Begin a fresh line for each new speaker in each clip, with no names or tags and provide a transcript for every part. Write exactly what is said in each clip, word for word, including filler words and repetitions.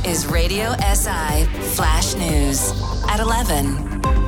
is Radio S I Flash News at eleven.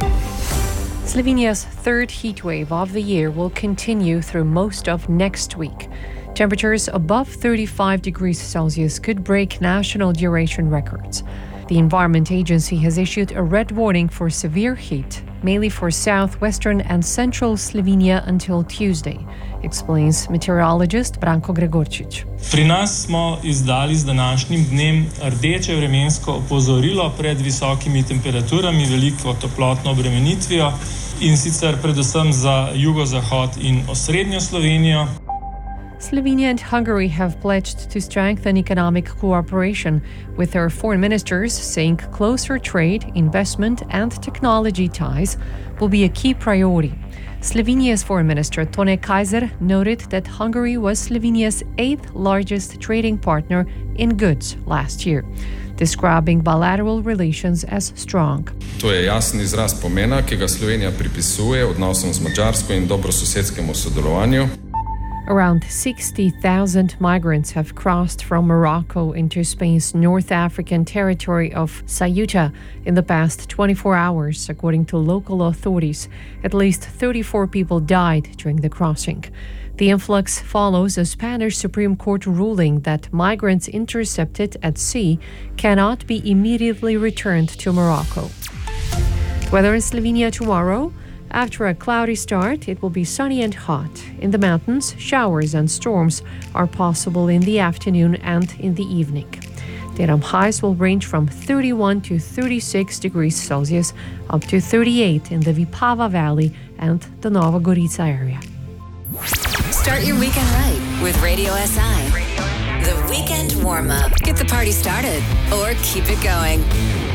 Slovenia's third heatwave of the year will continue through most of next week. Temperatures above thirty-five degrees Celsius could break national duration records. The Environment Agency has issued a red warning for severe heat, mainly for southwestern and central Slovenia until Tuesday, explains meteorologist Branko Gregorčič.
Pri nas smo izdali z današnjim dnem rdeče vremensko opozorilo pred visokimi temperaturami, veliko toplotno obremenitvijo in sicer predvsem za jugozahod in osrednjo Slovenijo.
Slovenia and Hungary have pledged to strengthen economic cooperation, with their foreign ministers saying closer trade, investment and technology ties will be a key priority. Slovenia's foreign minister Tone Kaiser noted that Hungary was Slovenia's eighth largest trading partner in goods last year, describing bilateral relations as strong.
To je jasen izraz pomena, ki ga Slovenija pripisuje odnosom z Madžarsko in dobrososedskemu sodelovanju.
Around sixty thousand migrants have crossed from Morocco into Spain's North African territory of Ceuta in the past twenty-four hours, according to local authorities. At least thirty-four people died during the crossing. The influx follows a Spanish Supreme Court ruling that migrants intercepted at sea cannot be immediately returned to Morocco. Weather in Slovenia tomorrow. After a cloudy start, it will be sunny and hot. In the mountains, showers and storms are possible in the afternoon and in the evening. Daytime highs will range from thirty-one to thirty-six degrees Celsius, up to thirty-eight in the Vipava Valley and the Nova Gorica area.
Start your weekend right with Radio S I. The weekend warm-up. Get the party started or keep it going.